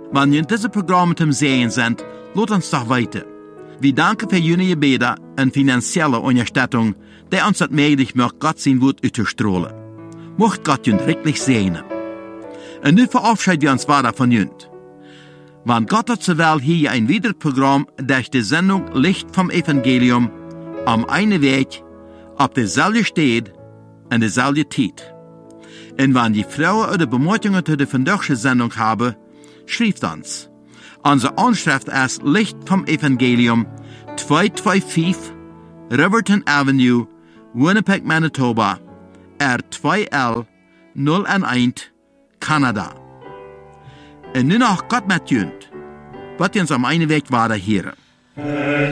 Wenn ihr diese Programme zum Sehen sind, lasst uns doch weiter. Wir danken für Ihre Gebete und finanzielle Unterstützung, die uns das möglich macht, Gott sein Wort auszustrahlen. Mocht Gott Ihnen wirklich segnen. Und nun verabschieden wir uns weiter von Ihnen. Wenn Gott hat zur Welt hier ein weiteres Programm durch die Sendung Licht vom Evangelium am einen Weg, auf derselben Stelle und derselben Zeit. Und wenn die Frauen oder Bemerkungen zu der vandaagse Sendung haben, schreibt uns. Unsere Anschrift ist Licht vom Evangelium, 225 Riverton Avenue, Winnipeg, Manitoba, R2L 011, Kanada. Und nun noch Gott mit uns, was uns am einen Weg weiter hören.